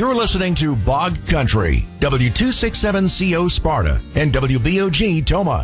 You're listening to Bog Country, W267CO Sparta and WBOG Toma.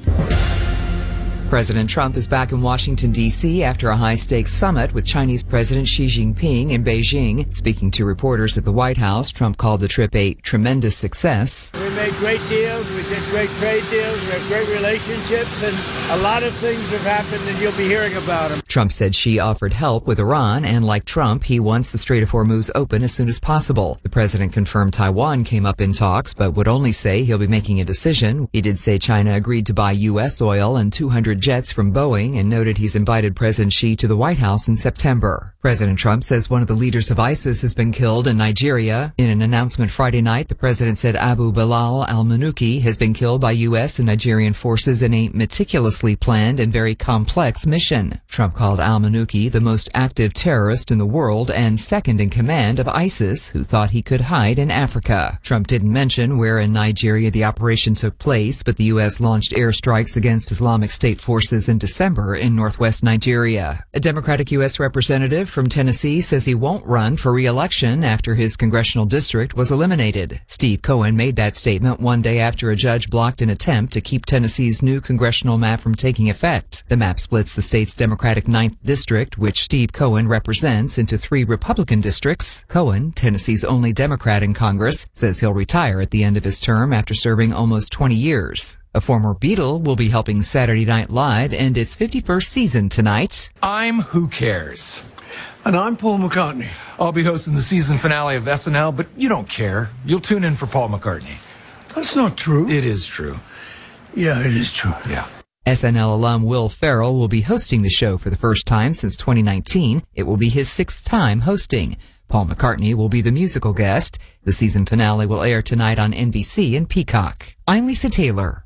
President Trump is back in Washington, D.C. after a high-stakes summit with Chinese President Xi Jinping in Beijing. Speaking to reporters at the White House, Trump called the trip a tremendous success. We made great deals. We did great trade deals. We have great relationships, and a lot of things have happened, and you'll be hearing about them. Trump said Xi offered help with Iran, and like Trump, he wants the Strait of Hormuz open as soon as possible. The president confirmed Taiwan came up in talks, but would only say he'll be making a decision. He did say China agreed to buy U.S. oil and 200 jets from Boeing and noted he's invited President Xi to the White House in September. President Trump says one of the leaders of ISIS has been killed in Nigeria. In an announcement Friday night, the president said Abu Bilal al-Manuki has been killed by U.S. and Nigerian forces in a meticulously planned and very complex mission. Trump called al-Manuki the most active terrorist in the world and second in command of ISIS, who thought he could hide in Africa. Trump didn't mention where in Nigeria the operation took place, but the U.S. launched airstrikes against Islamic State forces in December in northwest Nigeria. A Democratic U.S. representative from Tennessee says he won't run for re-election after his congressional district was eliminated. Steve Cohen made that statement one day after a judge blocked an attempt to keep Tennessee's new congressional map from taking effect. The map splits the state's Democratic 9th district, which Steve Cohen represents, into 3 Republican districts. Cohen, Tennessee's only Democrat in Congress, says he'll retire at the end of his term after serving almost 20 years. A former Beatle will be helping Saturday Night Live end its 51st season tonight. I'm Who Cares? And I'm Paul McCartney. I'll be hosting the season finale of SNL, but you don't care. You'll tune in for Paul McCartney. That's not true. It is true. Yeah, it is true. Yeah. SNL alum Will Ferrell will be hosting the show for the first time since 2019. It will be his 6th time hosting. Paul McCartney will be the musical guest. The season finale will air tonight on NBC and Peacock. I'm Lisa Taylor.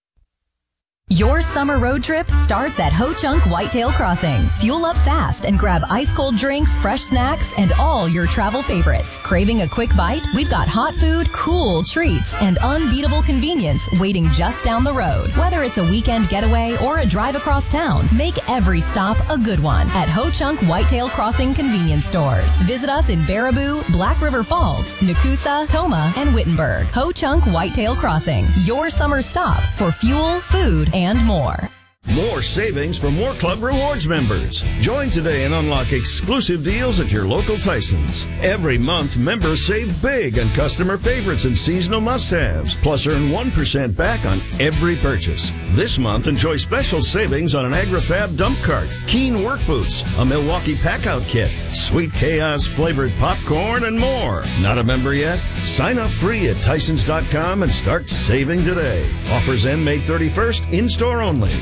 Your summer road trip starts at Ho Chunk Whitetail Crossing. Fuel up fast and grab ice-cold drinks, fresh snacks, and all your travel favorites. Craving a quick bite? We've got hot food, cool treats, and unbeatable convenience waiting just down the road. Whether it's a weekend getaway or a drive across town, make every stop a good one at Ho Chunk Whitetail Crossing convenience stores. Visit us in Baraboo, Black River Falls, Nakusa, Toma, and Wittenberg. Ho Chunk Whitetail Crossing, your summer stop for fuel, food, and more. More savings for more Club Rewards members. Join today and unlock exclusive deals at your local Tysons. Every month, members save big on customer favorites and seasonal must-haves, plus earn 1% back on every purchase. This month, enjoy special savings on an AgriFab dump cart, Keen work boots, a Milwaukee pack-out kit, Sweet Chaos flavored popcorn, and more. Not a member yet? Sign up free at Tysons.com and start saving today. Offers end May 31st, in-store only.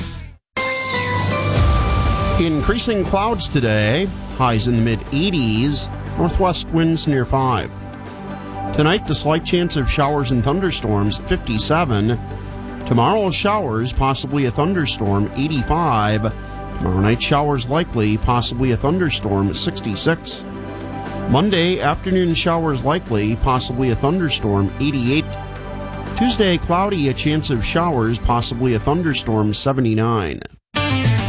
Increasing clouds today, highs in the mid-80s, northwest winds near 5. Tonight, the slight chance of showers and thunderstorms, 57. Tomorrow, showers, possibly a thunderstorm, 85. Tomorrow night, showers likely, possibly a thunderstorm, 66. Monday, afternoon showers likely, possibly a thunderstorm, 88. Tuesday, cloudy, a chance of showers, possibly a thunderstorm, 79.